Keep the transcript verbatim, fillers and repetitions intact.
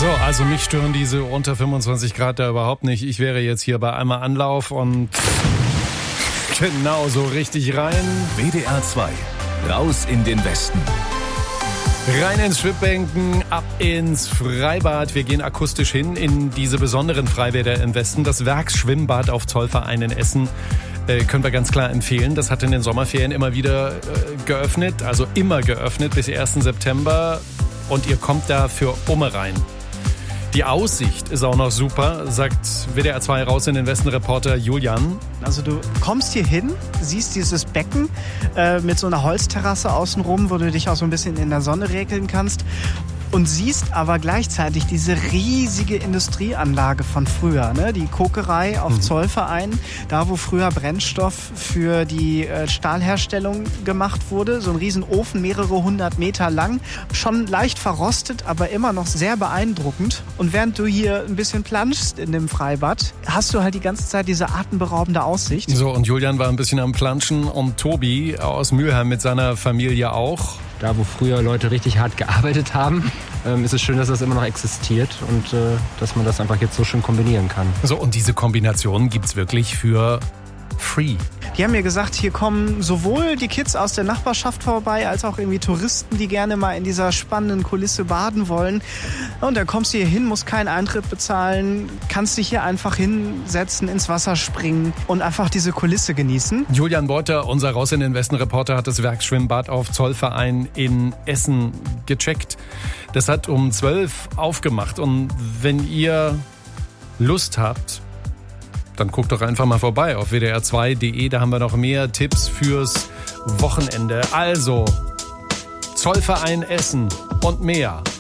So, also mich stören diese unter fünfundzwanzig Grad da überhaupt nicht. Ich wäre jetzt hier bei einmal Anlauf und genau so richtig rein. W D R zwei, raus in den Westen. Rein ins Schwibbänken, ab ins Freibad. Wir gehen akustisch hin in diese besonderen Freibäder im Westen. Das Werksschwimmbad auf Zollverein in Essen äh, können wir ganz klar empfehlen. Das hat in den Sommerferien immer wieder äh, geöffnet, also immer geöffnet bis ersten September. Und ihr kommt da für Umme rein. Die Aussicht ist auch noch super, sagt W D R zwei raus in den Westen-Reporter Julian. Also du kommst hier hin, siehst dieses Becken äh, mit so einer Holzterrasse außenrum, wo du dich auch so ein bisschen in der Sonne räkeln kannst. Und siehst aber gleichzeitig diese riesige Industrieanlage von früher, ne? Die Kokerei auf mhm. Zollverein, da wo früher Brennstoff für die äh, Stahlherstellung gemacht wurde. So ein Riesenofen, mehrere hundert Meter lang. Schon leicht verrostet, aber immer noch sehr beeindruckend. Und während du hier ein bisschen planschst in dem Freibad, hast du halt die ganze Zeit diese atemberaubende Aussicht. So, und Julian war ein bisschen am Planschen und Tobi aus Mülheim mit seiner Familie auch. Da, wo früher Leute richtig hart gearbeitet haben, ähm, ist es schön, dass das immer noch existiert und äh, dass man das einfach jetzt so schön kombinieren kann. So, und diese Kombination gibt's wirklich für free. Die haben mir gesagt, hier kommen sowohl die Kids aus der Nachbarschaft vorbei, als auch irgendwie Touristen, die gerne mal in dieser spannenden Kulisse baden wollen. Und dann kommst du hier hin, musst keinen Eintritt bezahlen, kannst dich hier einfach hinsetzen, ins Wasser springen und einfach diese Kulisse genießen. Julian Beuter, unser Raus in den Westen-Reporter, hat das Werksschwimmbad auf Zollverein in Essen gecheckt. Das hat um zwölf aufgemacht. Und wenn ihr Lust habt, dann guckt doch einfach mal vorbei auf w d r zwei punkt d e. Da haben wir noch mehr Tipps fürs Wochenende. Also, Zollverein Essen und mehr